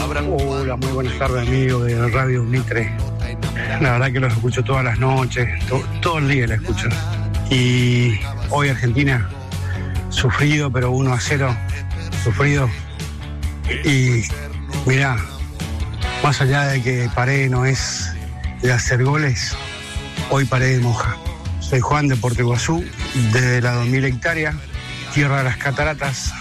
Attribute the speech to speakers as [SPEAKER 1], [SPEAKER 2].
[SPEAKER 1] Hola, muy buenas tardes, amigos de Radio Mitre. La verdad que los escucho todas las noches, todo el día la escucho. Y hoy Argentina, sufrido, pero 1-0, sufrido. Y mirá, más allá de que Paredes no es de hacer goles, hoy Paredes moja. Soy Juan de Puerto Iguazú, desde las 2000 hectáreas, tierra de las cataratas,